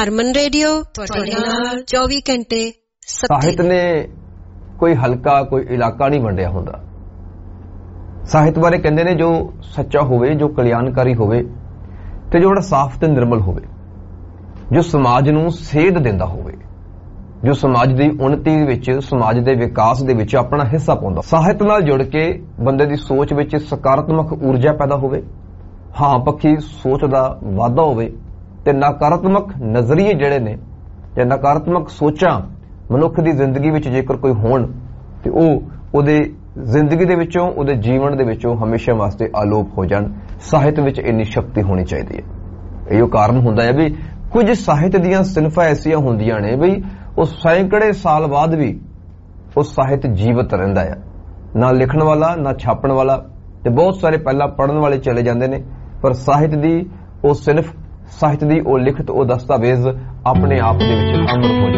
ਹਰਮਨ radio ਤੁਹਾਡੇ ਨਾਲ 24 ਘੰਟੇ। ਸਾਹਿਤ ਨੇ ਕੋਈ ਹਲਕਾ ਕੋਈ ਇਲਾਕਾ ਨਹੀਂ ਵੰਡਿਆ ਹੁੰਦਾ। ਸਾਹਿਤ ਬਾਰੇ ਕਹਿੰਦੇ ਨੇ ਜੋ ਸੱਚਾ ਹੋਵੇ, ਜੋ ਕਲਿਆਣਕਾਰੀ ਹੋਵੇ ਤੇ ਜੋ ਸਾਫ਼ ਤੇ ਨਿਰਮਲ ਹੋਵੇ, ਜੋ ਸਮਾਜ ਨੂੰ ਸੇਧ ਦਿੰਦਾ ਹੋਵੇ, ਜੋ ਸਮਾਜ ਦੀ ਉન્નਤੀ ਵਿੱਚ, ਸਮਾਜ ਦੇ ਵਿਕਾਸ ਦੇ ਵਿੱਚ ਆਪਣਾ ਹਿੱਸਾ ਪਾਉਂਦਾ। ਸਾਹਿਤ ਨਾਲ ਜੁੜ ਕੇ ਬੰਦੇ ਦੀ ਸੋਚ ਵਿੱਚ ਸਕਾਰਾਤਮਕ ਊਰਜਾ ਪੈਦਾ ਹੋਵੇ, ਹਾਂ ਪੱਖੀ ਸੋਚ ਦਾ ਵਾਧਾ ਹੋਵੇ ਤੇ ਨਕਾਰਾਤਮਕ ਨਜ਼ਰੀਏ ਜਿਹੜੇ ਨੇ ਜਾਂ ਨਕਾਰਾਤਮਕ ਸੋਚਾਂ ਮਨੁੱਖ ਦੀ ਜ਼ਿੰਦਗੀ ਵਿੱਚ ਜੇਕਰ ਕੋਈ ਹੋਣ ਤੇ ਉਹ ਉਹਦੇ ਜ਼ਿੰਦਗੀ ਦੇ ਵਿੱਚੋਂ, ਉਹਦੇ ਜੀਵਨ ਦੇ ਵਿੱਚੋਂ ਹਮੇਸ਼ਾ ਵਾਸਤੇ ਆਲੋਪ ਹੋ ਜਾਣ। ਸਾਹਿਤ ਵਿੱਚ ਇੰਨੀ ਸ਼ਕਤੀ ਹੋਣੀ ਚਾਹੀਦੀ ਹੈ। ਇਹੋ ਕਾਰਨ ਹੁੰਦਾ ਹੈ ਵੀ ਕੁਝ ਸਾਹਿਤ ਦੀਆਂ ਸਿਨਫਾਂ ਐਸੀਆਂ ਹੁੰਦੀਆਂ ਨੇ ਵੀ ਉਹ ਸੈਂਕੜੇ ਸਾਲ ਬਾਅਦ ਵੀ ਉਹ ਸਾਹਿਤ ਜੀਵਤ ਰਹਿੰਦਾ ਹੈ। ਨਾ ਲਿਖਣ ਵਾਲਾ, ਨਾ ਛਾਪਣ ਵਾਲਾ, ਤੇ ਬਹੁਤ ਸਾਰੇ ਪਹਿਲਾਂ ਪੜ੍ਹਨ ਵਾਲੇ ਚਲੇ ਜਾਂਦੇ ਨੇ, ਪਰ ਸਾਹਿਤ ਦੀ ਉਹ ਸਿਨਫ, ਸਾਹਿਤ ਦੀ ਉਹ ਲਿਖਤ, ਉਹ ਦਸਤਾਵੇਜ਼ ਆਪਣੇ ਆਪ ਦੇ ਵਿੱਚ ਅਮਰ ਹੋ